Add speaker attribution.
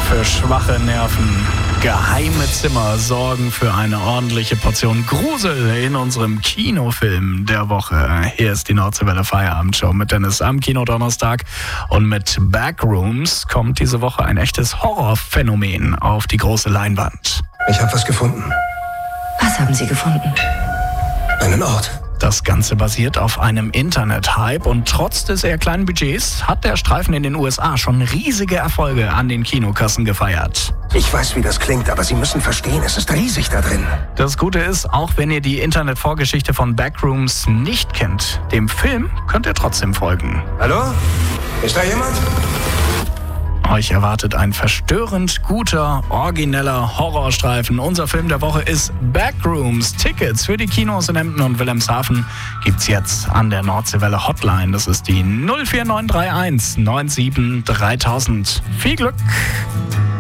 Speaker 1: für schwache Nerven. Geheime Zimmer sorgen für eine ordentliche Portion Grusel in unserem Kinofilm der Woche. Hier ist die Nordseewelle Feierabendshow mit Dennis am Kinodonnerstag. Und mit Backrooms kommt diese Woche ein echtes Horrorphänomen auf die große Leinwand.
Speaker 2: Ich habe was gefunden.
Speaker 3: Was haben Sie gefunden?
Speaker 2: Einen Ort.
Speaker 1: Das Ganze basiert auf einem Internet-Hype und trotz des eher kleinen Budgets hat der Streifen in den USA schon riesige Erfolge an den Kinokassen gefeiert.
Speaker 2: Ich weiß, wie das klingt, aber Sie müssen verstehen, es ist riesig da drin.
Speaker 1: Das Gute ist, auch wenn ihr die Internet-Vorgeschichte von Backrooms nicht kennt, dem Film könnt ihr trotzdem folgen.
Speaker 2: Hallo? Ist da jemand?
Speaker 1: Euch erwartet ein verstörend guter, origineller Horrorstreifen. Unser Film der Woche ist Backrooms. Tickets für die Kinos in Emden und Wilhelmshaven gibt's jetzt an der Nordseewelle Hotline. Das ist die 04931 97 3000. Viel Glück!